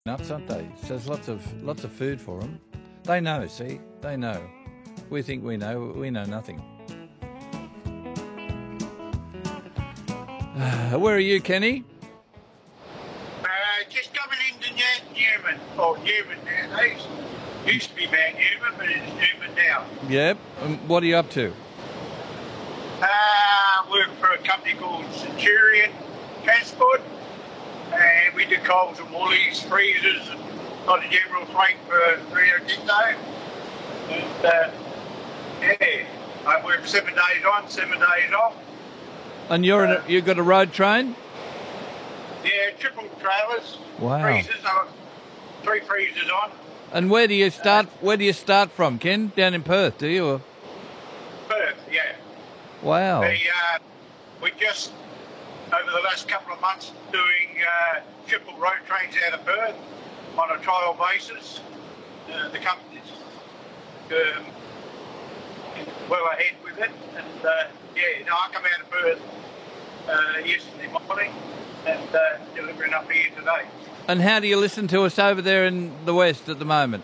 nuts, aren't they? So there's lots of food for them. They know, see? They know. We think we know nothing. Where are you, Kenny? Just coming into Newman, or Newman nowadays. Used to be Mount Newman, but it's Newman now. Yep. What are you up to? Work for a company called Centurion Transport, and we do Coles and Woolies, freezers, and a lot of general freight for Rio Tinto. And yeah, I work 7 days on, 7 days off. And you've got a road train? Yeah, triple trailers. Wow. Freezers. I've got 3 freezers on. And where do you start? Where do you start from, Ken? Down in Perth, do you? Or? Perth, yeah. Wow. We just over the last couple of months doing triple road trains out of Perth on a trial basis. The company's well ahead with it, and I come out of Perth yesterday morning and delivering up here today. And how do you listen to us over there in the West at the moment?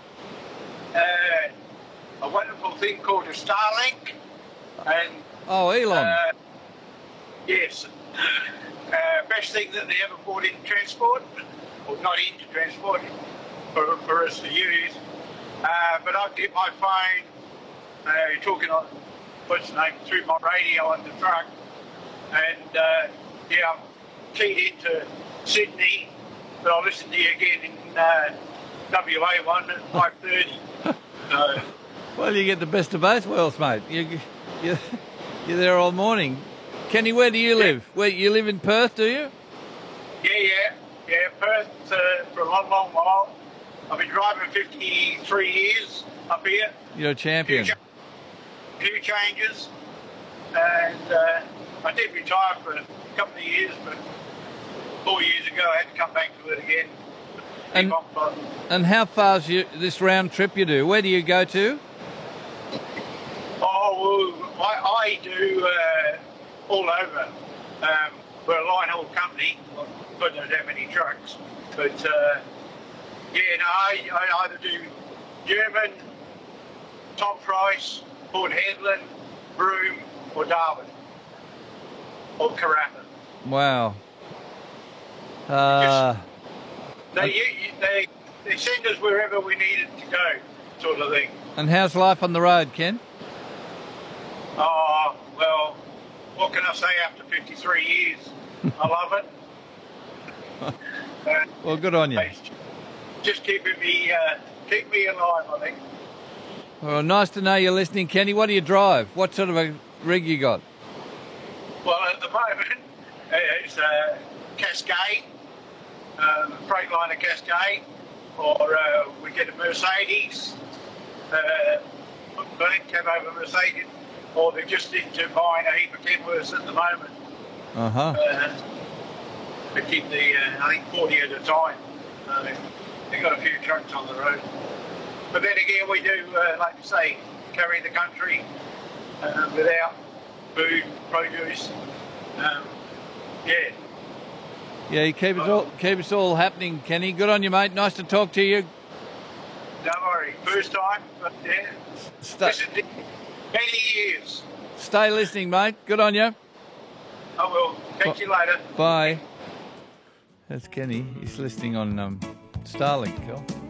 A wonderful thing called a Starlink, and Elon. Yes, best thing that they ever brought in transport, or not into transport, for us to use. But I get my phone, talking on what's the name, through my radio on the truck, and I'm keyed into Sydney, but I'll listen to you again in WA one at 5:30. Well, you get the best of both worlds, mate. You're there all morning. Kenny, where do you live? Where you live in Perth, do you? Yeah, Perth for a long while. I've been driving 53 years up here. You're a champion. Few changes, and I did retire for a couple of years, but 4 years ago I had to come back to it again. And how far's this round trip you do? Where do you go to? I do all over. We're a line haul company, but don't have any trucks. But I either do German, Tom Price, Port Hedland, Broome, or Darwin, or Karratha. Wow. They send us wherever we need it to go, sort of thing. And how's life on the road, Ken? Oh, well, what can I say after 53 years? I love it. Well, good on you. Just keep me alive, I think. Well, nice to know you're listening, Kenny. What do you drive? What sort of a rig you got? Well, at the moment, it's a Cascade, Freightliner Cascade, or we get a Mercedes, cab over Mercedes, or they're just into buying a heap of Kenworths at the moment. They keep the, I think, 40 at a time. They've got a few trucks on the road. But then again, we do, like you say, carry the country without food, produce. Yeah, you keep us all happening, Kenny. Good on you, mate. Nice to talk to you. Don't worry, first time, but yeah. Listened to many years. Stay listening, mate. Good on you. I will. Catch you later. Bye. That's Kenny. He's listening on Starlink.